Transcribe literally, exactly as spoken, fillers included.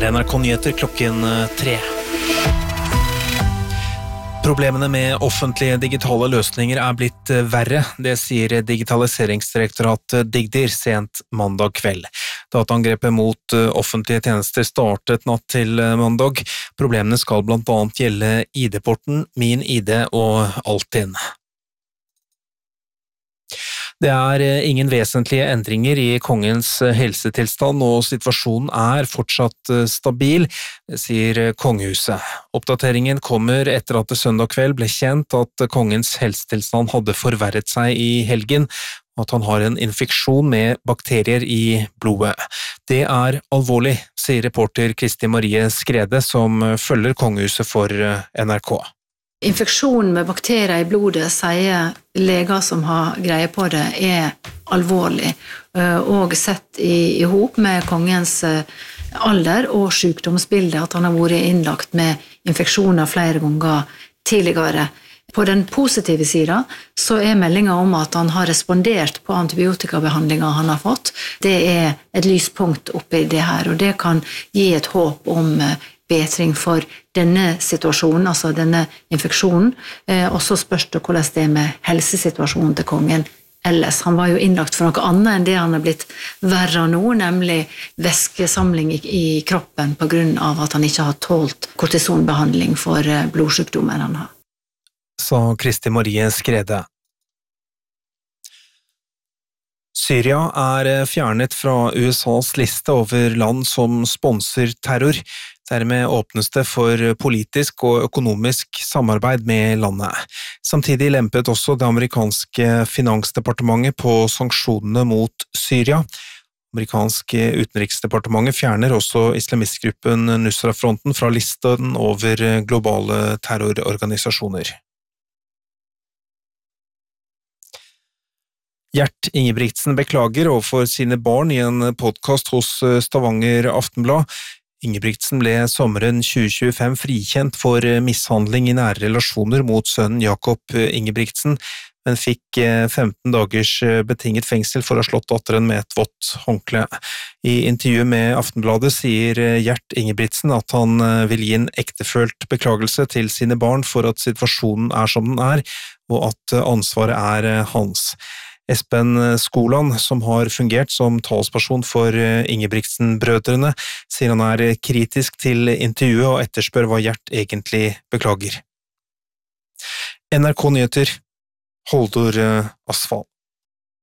er N R K Nyheter klokken tre. Problemene med offentlige digitale løsninger er blitt verre, det sier digitaliseringsdirektoratet Digdir sent mandag kveld. Dataangrepet mot offentlige tjenester startet natt til mandag. Problemene skal blant annet gjelde I D-porten, Min I D og Altinn. Det er ingen vesentlige endringer I kongens helsetilstand, og situasjonen er fortsatt stabil, sier kongehuset. Oppdateringen kommer etter at det søndag kveld ble kjent at kongens helsetilstand hadde forverret seg I helgen, og at han har en infeksjon med bakterier I blodet. Det er alvorlig, sier reporter Kristi Marie Skrede, som følger kongehuset for N R K. Infeksjon med bakterier I blodet, sier leger som har greie på det, er alvorlig, og sett I, I hop med kongens alder og sykdomsbilde, at han har vært innlagt med infeksjoner flere ganger tidligere. På den positive siden så er meldingen om at han har respondert på antibiotikabehandlinger han har fått. Det er et lyspunkt oppi det her, og det kan gi et håp om betring for denne situasjonen, altså denne infeksjonen, og så spørs det hvordan det er med helsesituasjonen til kongen ellers. Han var jo innlagt for noe annet enn det han har blitt verre nå, nemlig væskesamling I kroppen på grunn av at han ikke har tålt kortisonbehandling for blodsykdommer han har. Sa Kristi Marie Skrede. Syria er fjernet fra USAs liste over land som sponser terror. Dermed åpnes det for politisk og økonomisk samarbeid med landet. Samtidig lempet også det amerikanske finansdepartementet på sanksjonene mot Syria. Amerikanske utenriksdepartementet fjerner også islamistgruppen Nusra-fronten fra listen over globale terrororganisasjoner. Gjert Ingebrigtsen beklager overfor sine barn I en podcast hos Stavanger Aftenblad. Ingebrigtsen ble sommeren tjue tjuefem frikjent for mishandling I nære relasjoner mot sønnen Jakob Ingebrigtsen, men fikk femten dagers betinget fengsel for å ha slått datteren med et vått håndkle. I intervju med Aftenbladet sier Gjert Ingebrigtsen at han vil gi en ektefølt beklagelse til sine barn for at situasjonen er som den er, og at ansvaret er hans. Espen Skoland, som har fungert som talsperson for Ingebrigtsen-brødrene, sier han er kritisk til intervjuet og etterspør hva Gjert egentlig beklager. N R K Nyheter, Holdor Asfall.